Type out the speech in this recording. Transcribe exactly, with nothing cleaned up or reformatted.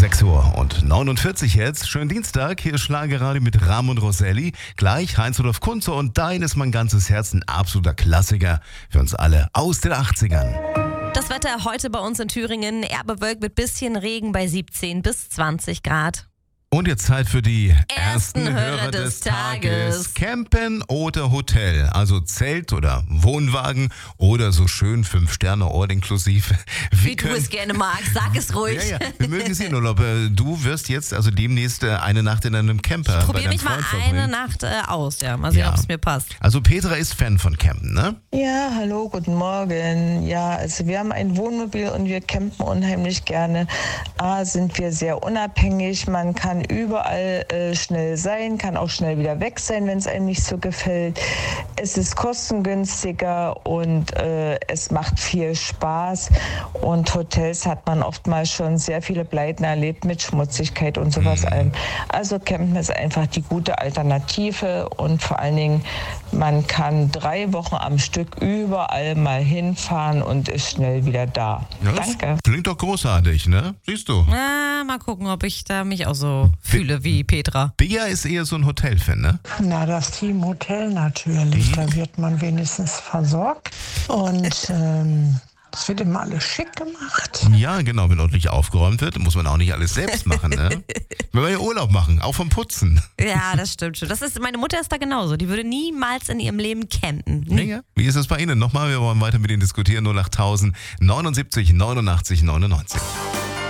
sechs Uhr und neunundvierzig jetzt. Schönen Dienstag. Hier ist Schlagerradio mit Ramon Rosselli. Gleich Heinz-Rudolf Kunze und Dein ist mein ganzes Herz. Ein absoluter Klassiker für uns alle aus den achtzigern. Das Wetter heute bei uns in Thüringen eher bewölkt mit bisschen Regen bei siebzehn bis zwanzig Grad. Und jetzt Zeit für die ersten, Ersten Hörer, Hörer des des Tages. Tages. Campen oder Hotel, also Zelt oder Wohnwagen oder so schön Fünf-Sterne-Ort inklusive. Wie du es gerne magst, sag es ruhig. Ja, ja, wir mögen es in Urlaub. Äh, Du wirst jetzt also demnächst äh, eine Nacht in einem Camper bei Probier deinem mich mal Freund eine verbringen. Nacht äh, aus, ja. Mal sehen, Ja. ob es mir passt. Also Petra ist Fan von Campen, ne? Ja, hallo, guten Morgen. Ja, also wir haben ein Wohnmobil und wir campen unheimlich gerne. A, sind wir sehr unabhängig, man kann überall äh, schnell sein, kann auch schnell wieder weg sein, wenn es einem nicht so gefällt. Es ist kostengünstiger und äh, es macht viel Spaß. Und Hotels hat man oftmals schon sehr viele Pleiten erlebt mit Schmutzigkeit und sowas allem. Also campen ist einfach die gute Alternative und vor allen Dingen, man kann drei Wochen am Stück überall mal hinfahren und ist schnell wieder da. Ja, das Danke. Klingt doch großartig, ne? Siehst du. Na, mal gucken, ob ich da mich auch so fühle wie Petra. Bea ist eher so ein Hotelfan, ne? Na, das Team Hotel natürlich. Da wird man wenigstens versorgt. Und ähm, es wird immer alles schick gemacht. Ja, genau, wenn ordentlich aufgeräumt wird, muss man auch nicht alles selbst machen, ne? Wenn wir ja Urlaub machen, auch vom Putzen. Ja, das stimmt schon. Das ist, meine Mutter ist da genauso. Die würde niemals in ihrem Leben campen. Nie. Ja. Wie ist es bei Ihnen? Nochmal, wir wollen weiter mit Ihnen diskutieren. null acht tausend neunundsiebzig neunundachtzig neunundneunzig.